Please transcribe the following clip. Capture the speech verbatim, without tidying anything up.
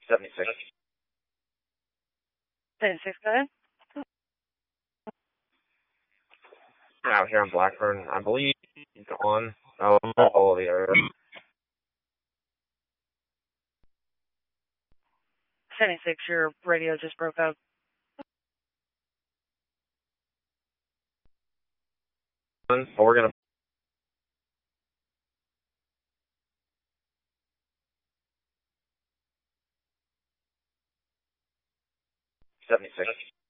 seventy-six. seventy-six, go ahead. Out here in Blackburn, I believe he's on. Oh, all of the area. seventy-six, your radio just broke up. So we're gonna. seventy-six.